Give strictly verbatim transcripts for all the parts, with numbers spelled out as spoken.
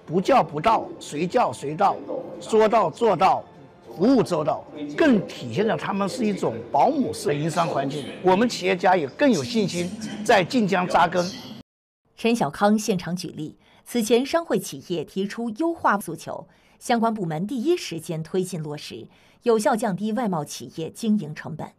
不叫不到，随叫随到，说到做到，服务周到，更体现了他们是一种保姆式的营商环境。我们企业家也更有信心在晋江扎根。 陈小康现场举例，此前商会企业提出优化诉求，相关部门第一时间推进落实，有效降低外贸企业经营成本。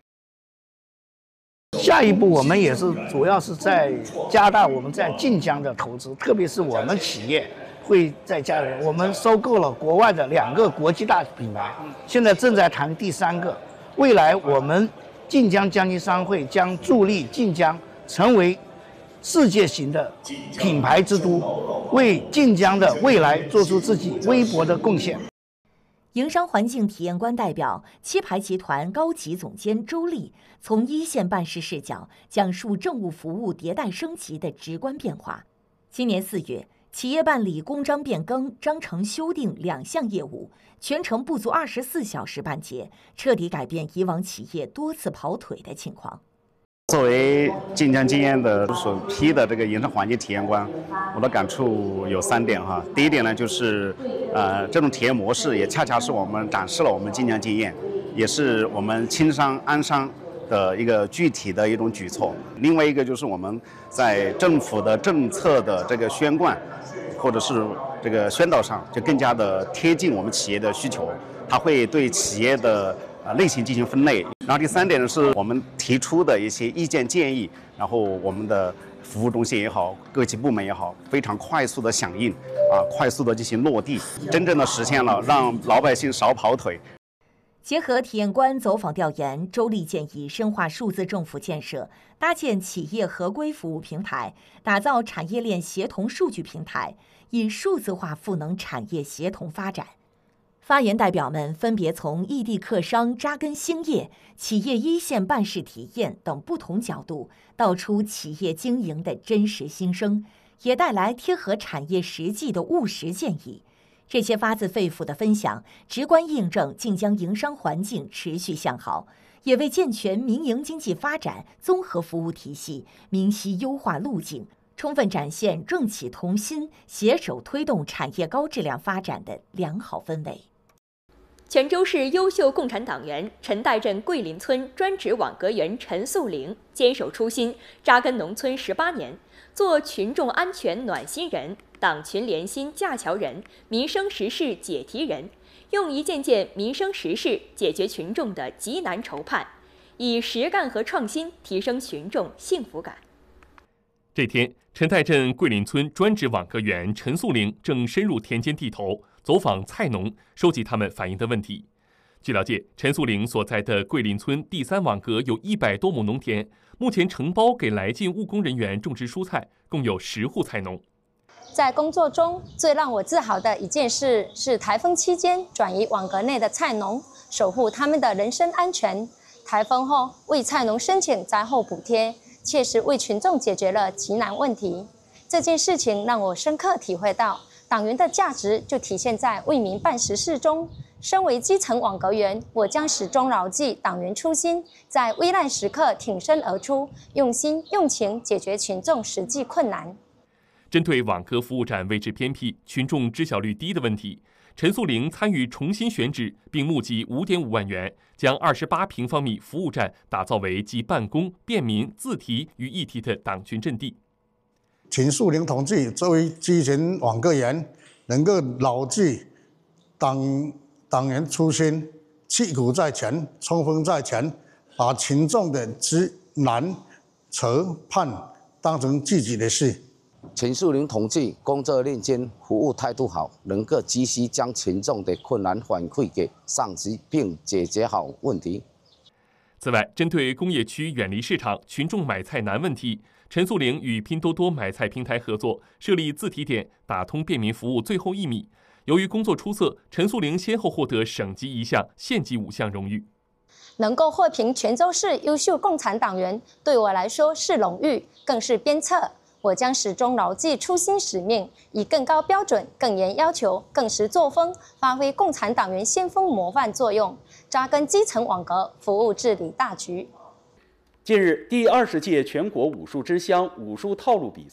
下一步，我们也是主要是在加大我们在晋江的投资，特别是我们企业会在加人。我们收购了国外的两个国际大品牌，现在正在谈第三个。未来我们晋江江津商会将助力晋江成为世界型的品牌之都，为晋江的未来做出自己微薄的贡献。 营商环境体验官代表七牌集团高级总监周丽从一线办事视角讲述政务服务迭代升级的直观变化。今年四月，企业办理公章变更、章程修订两项业务，全程不足二十四小时办结，彻底改变以往企业多次跑腿的情况。 作为晋江经验的首批的这个营商环境体验官，我的感触有三点哈。第一点呢，就是呃这种体验模式也恰恰是我们展示了我们晋江经验，也是我们轻商安商的一个具体的一种举措。另外一个就是我们在政府的政策的这个宣贯或者是这个宣导上，就更加的贴近我们企业的需求，它会对企业的呃类型进行分类。然后第三点呢，是我们提出的一些意见建议，然后我们的服务中心也好，各级部门也好，非常快速的响应，啊，快速的进行落地，真正的实现了让老百姓少跑腿。 结合体验官走访调研，周丽建议深化数字政府建设，搭建企业合规服务平台，打造产业链协同数据平台，以数字化赋能产业协同发展。发言代表们分别从异地客商扎根兴业、企业一线办事体验等不同角度，道出企业经营的真实心声，也带来贴合产业实际的务实建议。这些发自肺腑的分享，直观印证晋江营商环境持续向好，也为健全民营经济发展综合服务体系明晰优化路径，充分展现政企同心、携手推动产业高质量发展的良好氛围。 泉州市优秀共产党员陈岱镇桂林村专职网格员陈素玲坚守初心，扎根农村十八年，做群众安全暖心人、党群联心架桥人、民生实事解题人，用一件件民生实事解决群众的急难愁盼，以实干和创新提升群众幸福感。 这天，陈岱镇桂林村专职网格员陈素玲正深入田间地头，走访菜农，收集他们反映的问题。据了解，陈素玲所在的桂林村第三网格有一百多亩农田，目前承包给来晋务工人员种植蔬菜，共有十户菜农。 在工作中，最让我自豪的一件事是台风期间转移网格内的菜农，守护他们的人身安全。台风后为菜农申请灾后补贴，切实为群众解决了急难问题。这件事情让我深刻体会到，党员的价值就体现在为民办实事中。身为基层网格员，我将始终牢记党员初心，在危难时刻挺身而出，用心用情解决群众实际困难。 针对网格服务站位置偏僻、群众知晓率低的问题，陈素玲参与重新选址，并募集 五点五万元，将二十八平方米服务站打造为集办公、便民、自提于一体的党群阵地。 陈素玲同志作为基层网格员，能够牢记党党员初心，气骨在前，冲锋在前，把群众的急难愁盼当成自己的事。 陈素玲同志工作认真，服务态度好，能够及时将群众的困难反馈给上级，并解决好问题。 此外，针对工业区远离市场、群众买菜难问题，陈素玲与拼多多买菜平台合作，设立自提点，打通便民服务最后一米。由于工作出色，陈素玲先后获得省级一项、县级五项荣誉。 能够获评泉州市优秀共产党员，对我来说是荣誉，更是鞭策。我将始终牢记初心使命，以更高标准、更严要求、更实作风，发挥共产党员先锋模范作用，扎根基层网格，服务治理大局。 近日，第二十届全国武术之乡武术套路比赛